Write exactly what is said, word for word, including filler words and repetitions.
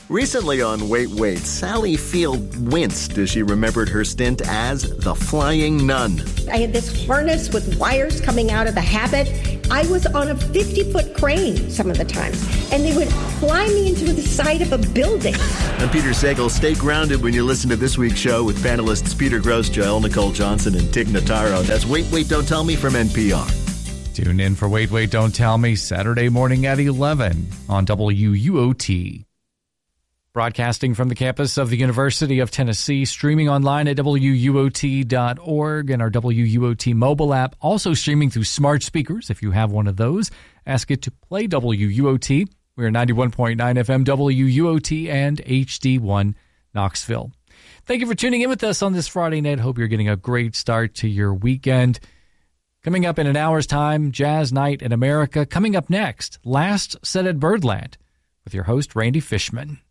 Recently on Wait, Wait, Sally Field winced as she remembered her stint as the Flying Nun. I had this harness with wires coming out of the habit. I was on a fifty-foot crane some of the times, and they would fly me into the side of a building. I'm Peter Sagal. Stay grounded when you listen to this week's show with panelists Peter Grosz, Jael Nicole Johnson, and Tig Notaro. That's Wait, Wait, Don't Tell Me from N P R. Tune in for Wait, Wait, Don't Tell Me Saturday morning at eleven on W U O T. Broadcasting from the campus of the University of Tennessee, streaming online at W U O T dot org and our W U O T mobile app. Also streaming through smart speakers. If you have one of those, ask it to play W U O T. We're ninety-one point nine F M W U O T and H D one Knoxville. Thank you for tuning in with us on this Friday night. Hope you're getting a great start to your weekend. Coming up in an hour's time, Jazz Night in America. Coming up next, Last Said at Birdland with your host, Randy Fishman.